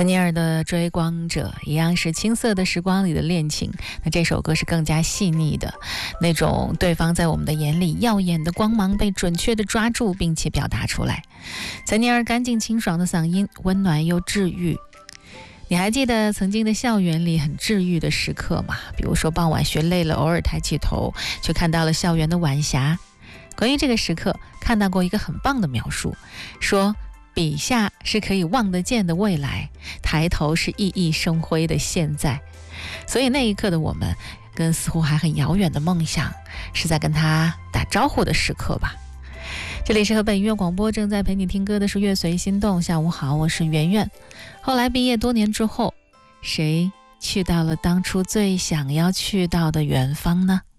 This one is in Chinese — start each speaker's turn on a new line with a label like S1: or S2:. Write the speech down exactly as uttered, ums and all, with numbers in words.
S1: 岑尼尔的追光者一样是青涩的时光里的恋情，那这首歌是更加细腻的，那种对方在我们的眼里耀眼的光芒被准确的抓住并且表达出来。岑尼尔干净清爽的嗓音，温暖又治愈。你还记得曾经的校园里很治愈的时刻吗？比如说傍晚学累了，偶尔抬起头却看到了校园的晚霞。关于这个时刻，看到过一个很棒的描述，说笔下是可以望得见的未来，抬头是熠熠生辉的现在。所以那一刻的我们，跟似乎还很遥远的梦想，是在跟他打招呼的时刻吧。这里是河北音乐广播，正在陪你听歌的是乐随心动。下午好，我是圆圆。后来毕业多年之后，谁去到了当初最想要去到的远方呢？